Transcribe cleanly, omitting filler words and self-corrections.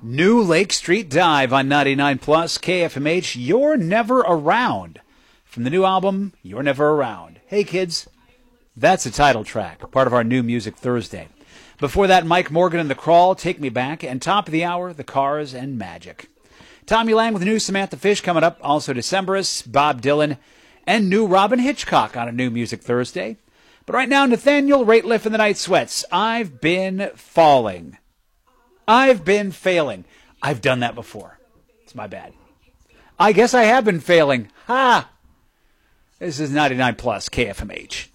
New Lake Street Dive on 99 Plus KFMH. You're Never Around. From the new album, You're Never Around. Hey, kids, that's the title track, part of our New Music Thursday. Before that, Mike Morgan and The Crawl, Take Me Back, and top of the hour, The Cars and Magic. Tommy Lang with new Samantha Fish coming up, also Decemberists, Bob Dylan, and new Robin Hitchcock on a New Music Thursday. But right now, Nathaniel Rateliff and the Night Sweats. I've been falling. I've been failing. I've done that before. It's my bad. I guess I have been failing. Ha! This is 99 Plus KFMH.